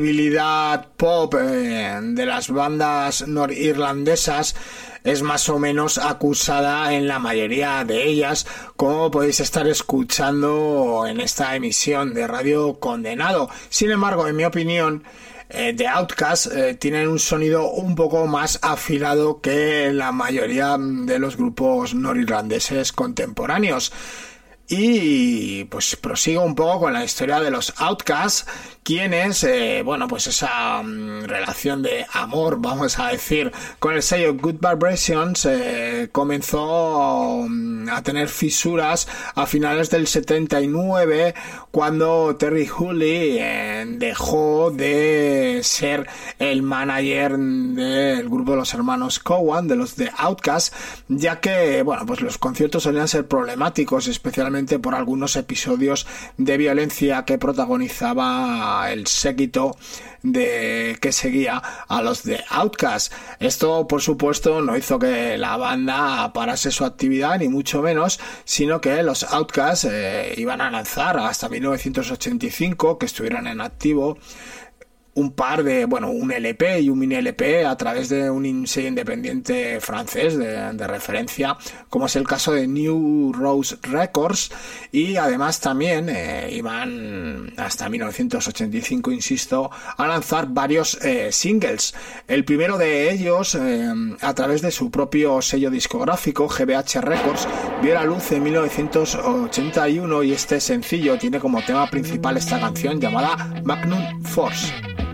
habilidad pop de las bandas norirlandesas es más o menos acusada en la mayoría de ellas, como podéis estar escuchando en esta emisión de Radio Condenado. Sin embargo, en mi opinión, The Outcast tienen un sonido un poco más afilado que la mayoría de los grupos norirlandeses contemporáneos. Y pues prosigo un poco con la historia de los Outcasts, quienes, pues esa relación de amor, vamos a decir, con el sello Good Vibrations comenzó a tener fisuras a finales del 79, cuando Terry Hooley dejó de ser el manager del grupo de los hermanos Cowan, de los The Outcasts, ya que, pues los conciertos solían ser problemáticos, especialmente por algunos episodios de violencia que protagonizaba el séquito que seguía a los The Outcasts. Esto, por supuesto, no hizo que la banda parase su actividad, ni mucho menos, sino que los Outcasts iban a lanzar hasta 1985, que estuvieron en activo, un LP y un mini LP a través de un sello independiente francés de referencia, como es el caso de New Rose Records, y además también iban hasta 1985, insisto, a lanzar varios singles. El primero de ellos, a través de su propio sello discográfico, GBH Records, vio la luz en 1981, y este sencillo tiene como tema principal esta canción llamada Magnum Force.